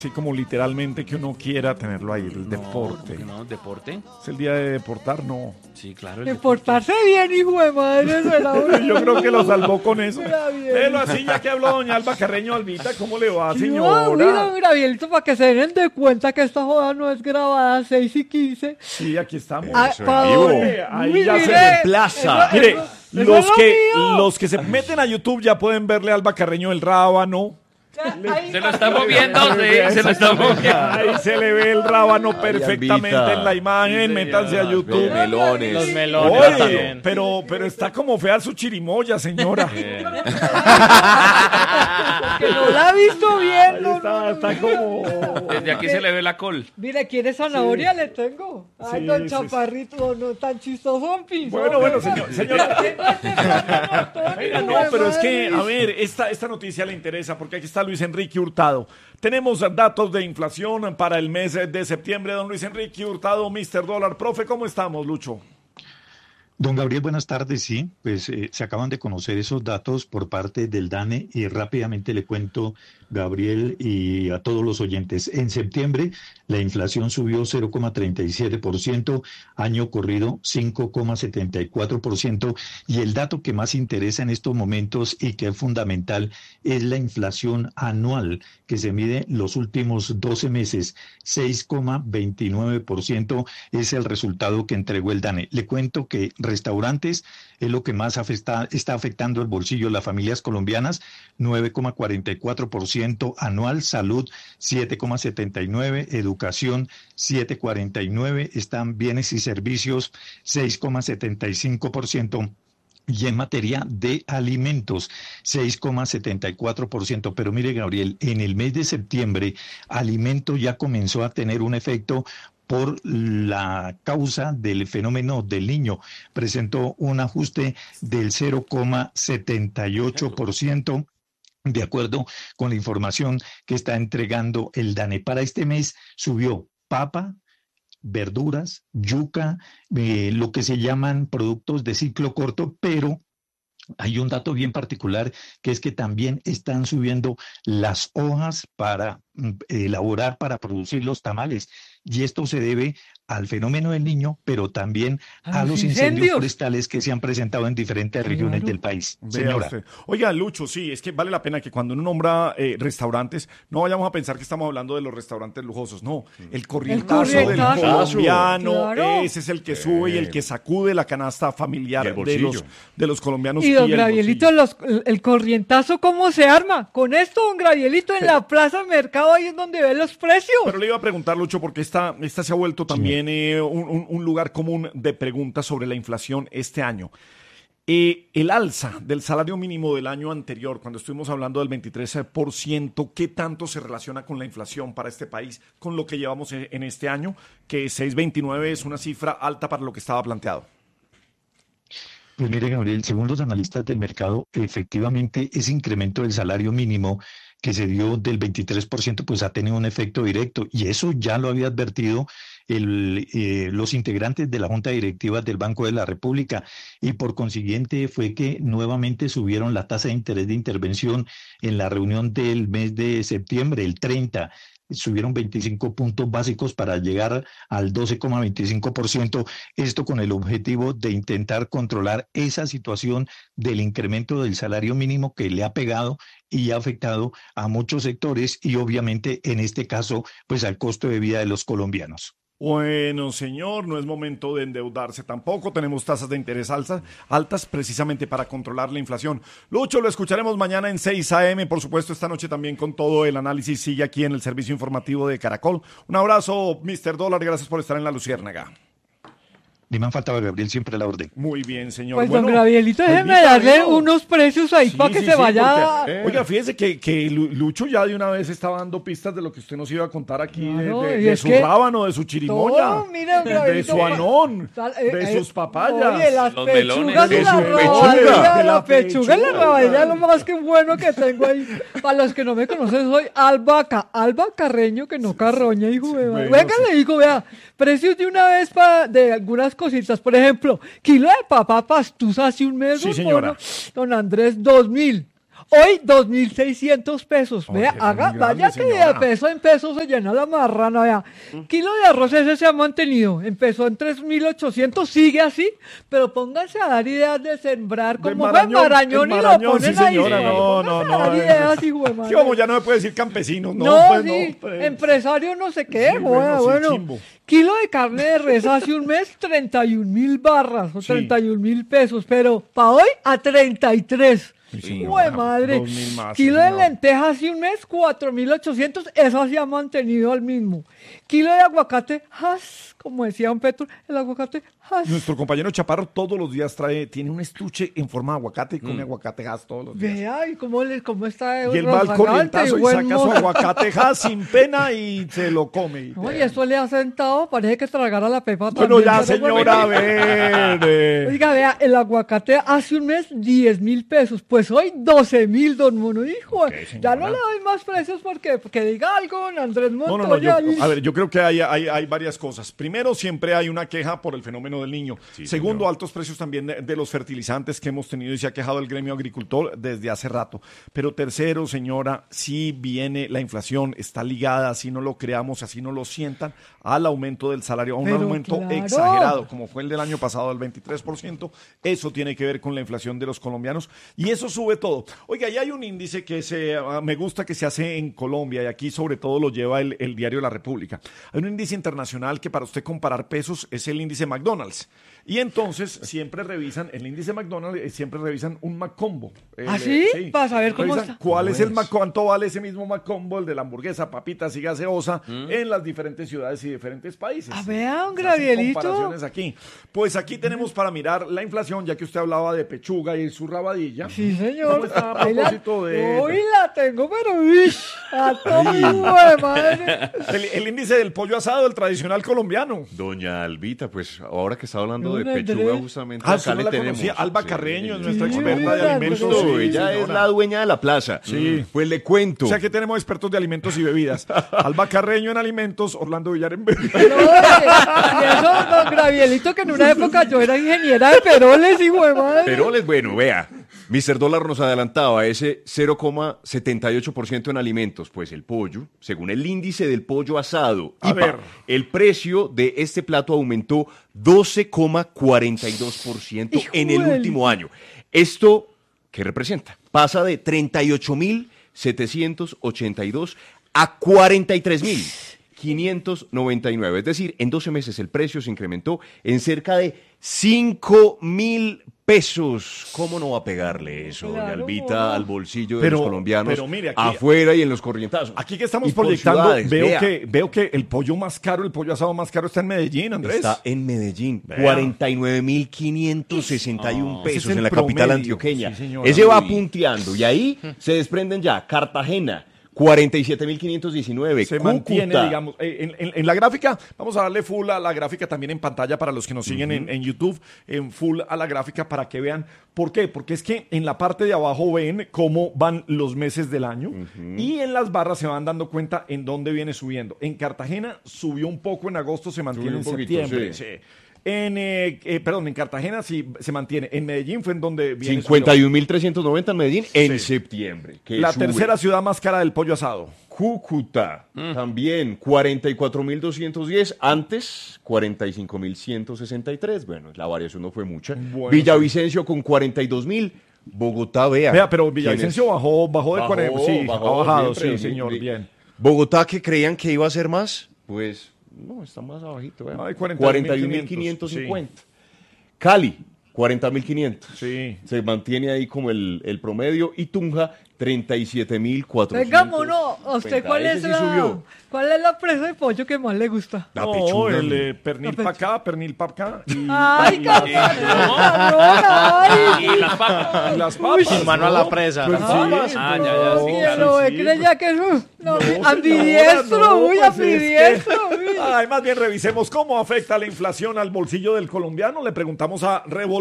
Sí, como literalmente que uno quiera tenerlo ahí, el deporte. No, ¿deporte? ¿Es el día de deportar? No. Sí, claro. De portarse bien, hijo de madre. Yo creo que lo salvó con eso. Gravielito. Pero así, ya que habló doña Alba Carreño, Albita, ¿cómo le va, No, señora? mira, Gravielito, para que se den de cuenta que esta joda no es grabada 6:15. Sí, aquí estamos. Ahí ya se reemplaza. Mire, eso es lo mío. los que se meten a YouTube ya pueden verle a Alba Carreño el rábano. Se lo está moviendo, sí, se lo está moviendo. Ahí se le ve el rábano perfectamente Albita. en la imagen. Métanse a Los YouTube. melones. Los melones Oye, también. pero está como fea su chirimoya, señora. Que no la ha visto bien. Ahí No, está como... Desde aquí se le ve la col. Mire, ¿quiere zanahoria? Le tengo. Ay, Sí, don sí, Chaparrito, no tan chistoso, Bueno, señora. Oiga, No, pero es que, a ver, esta noticia le interesa porque aquí está Luis Enrique Hurtado. Tenemos datos de inflación para el mes de septiembre. Don Luis Enrique Hurtado, Mr. Dólar. Profe, ¿cómo estamos, Lucho? Don Gabriel, buenas tardes. Sí, pues se acaban de conocer esos datos por parte del DANE y rápidamente le cuento, Gabriel, y a todos los oyentes. En septiembre la inflación subió 0,37%, año corrido 5,74%, y el dato que más interesa en estos momentos y que es fundamental es la inflación anual que se mide los últimos 12 meses, 6,29% es el resultado que entregó el DANE. Le cuento que restaurantes es lo que más está afectando el bolsillo de las familias colombianas, 9,44% anual, salud 7,79%, educación 7,49%, están bienes y servicios 6,75%. Y en materia de alimentos, 6,74%. Pero mire, Gabriel, en el mes de septiembre, alimento ya comenzó a tener un efecto por la causa del fenómeno del Niño. Presentó un ajuste del 0,78%. De acuerdo con la información que está entregando el DANE. Para este mes subió papa, verduras, yuca, lo que se llaman productos de ciclo corto, pero hay un dato bien particular, que es que también están subiendo las hojas para elaborar, para producir los tamales. Y esto se debe al fenómeno del Niño, pero también a los incendios forestales que se han presentado en diferentes regiones del país. Señora. Oiga, Lucho, sí, es que vale la pena que cuando uno nombra restaurantes, no vayamos a pensar que estamos hablando de los restaurantes lujosos. No, el corrientazo del colombiano, claro. Ese es el que sube y el que sacude la canasta familiar de los colombianos. Y don Gravielito, el corrientazo, ¿cómo se arma? Con esto, don Gravielito, en la plaza del mercado, ahí es donde ven los precios. Pero le iba a preguntar, Lucho, porque esta se ha vuelto también un lugar común de preguntas sobre la inflación este año. El alza del salario mínimo del año anterior, cuando estuvimos hablando del 23%, ¿qué tanto se relaciona con la inflación para este país, con lo que llevamos en este año? Que 6,29 es una cifra alta para lo que estaba planteado. Pues mire, Gabriel, según los analistas del mercado, efectivamente ese incremento del salario mínimo que se dio del 23%, pues ha tenido un efecto directo, y eso ya lo había advertido los integrantes de la Junta Directiva del Banco de la República, y por consiguiente fue que nuevamente subieron la tasa de interés de intervención en la reunión del mes de septiembre, el 30%. Subieron 25 puntos básicos para llegar al 12,25%, esto con el objetivo de intentar controlar esa situación del incremento del salario mínimo que le ha pegado y ha afectado a muchos sectores y obviamente en este caso pues al costo de vida de los colombianos. Bueno, señor, no es momento de endeudarse tampoco. Tenemos tasas de interés altas precisamente para controlar la inflación. Lucho, lo escucharemos mañana en 6 a.m. Por supuesto, esta noche también con todo el análisis. Sigue aquí en el servicio informativo de Caracol. Un abrazo, Mr. Dólar. Gracias por estar en La Luciérnaga. Ni me han faltado, Gabriel, siempre la orden. Muy bien, señor. Pues don Gravielito, déjeme darle unos precios ahí para que se vaya. Porque, oiga, fíjese que Lucho ya de una vez estaba dando pistas de lo que usted nos iba a contar aquí, de su rábano, de su chirimoya, todo, mira, de su anón, de sus papayas, oye, las los pechugas melones, y la rabadilla, la pechuga y la rabadilla es lo más que bueno que tengo ahí. Para los que no me conocen, soy Alba Carreño, que no carroña, hijo de madre. Venga, le digo, vea, precios de una vez de algunas cositas, por ejemplo, kilo de papa pastusa hace un mes, sí, señora. Don Andrés, 2.000. Hoy 2.600 pesos. Vea, es muy grande, vaya que de señora. peso en peso se llena la marrana. Vea, kilo de arroz ese se ha mantenido. Empezó en 3.800, sigue así, pero pónganse a dar ideas de sembrar como fue Marañón y lo ponen sí, ahí. señora, sí, no, pónganse no, a dar no. ideas, hijo de madre. Sí, vamos, ya no me puede decir campesinos, no, No, pues sí, no. Pues. empresario no sé qué, Sí, joda, sí, bueno. chimbo. Kilo de carne de res hace un mes, 31.000 barras o Sí. 31.000 pesos, pero para hoy a 33. Sí, ¡Jue señora, madre! 2.000 más, Kilo sí, de señora. lentejas hace un mes, 4.800, esa se ha mantenido al mismo. Kilo de aguacate, como decía don Petro, el aguacate, Nuestro compañero Chaparro todos los días tiene un estuche en forma de aguacate y come aguacate Hass todos los días. Vea, y cómo está Y él va al rozagante, corrientazo y buen saca su mozo. aguacate Hass sin pena y se lo come. No, y eso le ha sentado, parece que tragara la pepa Bueno, también, ya, pero bueno. señora, a ver. Oiga, vea, el aguacate hace un mes 10.000 pesos, pues hoy 12.000, don Mono, hijo. Ya no le doy más precios porque diga algo, don Andrés Montoya. A ver, yo creo que hay varias cosas. Primero, siempre hay una queja por el fenómeno del niño. Sí, Segundo, señor. altos precios también de los fertilizantes que hemos tenido y se ha quejado el gremio agricultor desde hace rato. Pero tercero, señora, sí viene la inflación, está ligada, así no lo creamos, así no lo sientan, al aumento del salario, a un Pero aumento claro. exagerado, como fue el del año pasado, del 23%. Eso tiene que ver con la inflación de los colombianos y eso sube todo. Oiga, y hay un índice que me gusta que se hace en Colombia y aquí sobre todo lo lleva el diario La República. Hay un índice internacional que para usted comparar pesos es el índice McDonald's. Y entonces siempre revisan, el índice McDonald's, siempre revisan un McCombo. ¿Ah, sí? Para saber cómo Revisan está. ¿Cuál es el cuánto vale ese mismo McCombo, el de la hamburguesa, papitas y gaseosa, en las diferentes ciudades y diferentes países? A ver, don Se hacen Gabrielito. comparaciones aquí. Pues aquí tenemos para mirar la inflación, ya que usted hablaba de pechuga y su rabadilla. Sí, señor. ¿Cómo está a Ahí propósito de...? Hoy la tengo, pero a todo de madre. El índice del pollo asado, el tradicional colombiano. Doña Albita, pues ahora que está hablando Don de pechuga, Andrés. justamente Ah, acá usted no le la tenemos. conocía. Alba Sí. Carreño es nuestra Sí, experta de don alimentos. Andrés. Justo, Sí, ella señora. es la dueña de la plaza. Sí. Pues le cuento. O sea que tenemos expertos de alimentos y bebidas. Alba Carreño en alimentos, Orlando Villar en bebidas. No, y eso, don Gabrielito, que en una época yo era ingeniera de peroles, hijo de madre. Peroles, bueno, vea. Mr. Dólar nos adelantaba ese 0,78% en alimentos. Pues el pollo, según el índice del pollo asado, A ver. el precio de este plato aumentó 12,42% en el Hijuel. último año. ¿Esto qué representa? Pasa de 38.782 a 43.599. Es decir, en 12 meses el precio se incrementó en cerca de 5.000 pesos. ¿Cómo no va a pegarle eso, doña Claro, Albita, no. al bolsillo de Pero- los colombianos pero mire, aquí- afuera y en los corrientazos? Aquí que estamos Y por proyectando, ciudades, vea. veo que el pollo más caro, el pollo asado más caro está en Medellín, Andrés. Está en Medellín, Vea. 49.561 ese es pesos el en la capital promedio. antioqueña. Sí, señora. Ese va Uy. punteando y ahí se desprenden ya Cartagena, 47.519. Se Cúcuta, mantiene, digamos, en la gráfica, vamos a darle full a la gráfica también en pantalla para los que nos siguen en YouTube, en full a la gráfica para que vean. ¿Por qué? Porque es que en la parte de abajo ven cómo van los meses del año y en las barras se van dando cuenta en dónde viene subiendo. En Cartagena subió un poco, en agosto se mantiene Subió en un poquito, septiembre. sí. Sí. En Cartagena sí se mantiene. En Medellín fue en donde viene 51.390 en Medellín en Sí. septiembre. que la sube. tercera ciudad más cara del pollo asado. Cúcuta, también 44.210, antes 45.163. Bueno, la variación no fue mucha. Bueno, Villavicencio con 42.000. Bogotá, vea. Vea, pero Villavicencio ¿quién es? bajó de Bajó, 40. Sí, bajó, ha bajado, siempre, sí, señor, bien. Bogotá, que creían que iba a ser más, pues no, está más abajito. Vea. Ay, 41.550. Cali, 40.500. Sí. Se mantiene ahí como el promedio. Y Tunja, 37.400. Venga, mono, ¿a usted cuál Ese es sí la subió. presa de pollo que más le gusta? La No, pechuga. el pernil La para acá, pernil para acá. Y, Ay, y cabrón, ay. Y las papas. y las papas. Sin mano a la presa. Pues sí, Ah, pero- ya, sí, Pero sí, creía que no, señora, ambidiestro, no, uy, pues es ambidiestro, uy. Ay, más bien revisemos cómo afecta la inflación al bolsillo del colombiano. Le preguntamos a Revol